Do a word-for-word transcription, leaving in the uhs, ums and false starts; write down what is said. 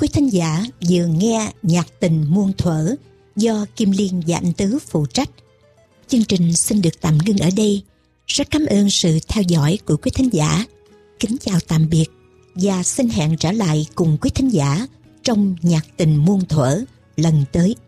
quý thính giả vừa nghe nhạc tình muôn thuở do Kim Liên và anh Tứ phụ trách. Chương trình xin được tạm ngưng ở đây. Rất cảm ơn sự theo dõi của quý thính giả. Kính chào tạm biệt và xin hẹn trở lại cùng quý thính giả trong nhạc tình muôn thuở lần tới.